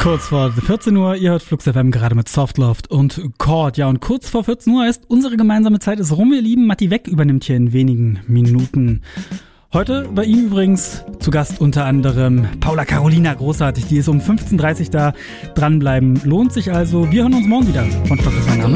Kurz vor 14 Uhr, ihr hört Flux FM gerade mit Softloft und Chord. Ja, und kurz vor 14 Uhr ist unsere gemeinsame Zeit ist rum, ihr Lieben. Matti Weck übernimmt hier in wenigen Minuten. Heute bei ihm übrigens zu Gast unter anderem Paula Carolina, großartig. Die ist um 15.30 Uhr da. Dranbleiben lohnt sich also. Wir hören uns morgen wieder. Von Stock ist mein Name.